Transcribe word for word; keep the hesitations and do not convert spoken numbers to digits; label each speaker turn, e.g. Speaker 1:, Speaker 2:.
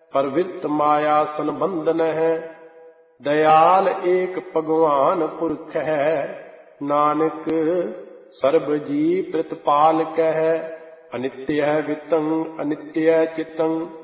Speaker 1: परवृत्त माया संबंधन है। दयाल एक भगवान पुरख है, नानक सर्ब जी प्रतिपालक है। अनित्य वित्तं अनित्य चित्तं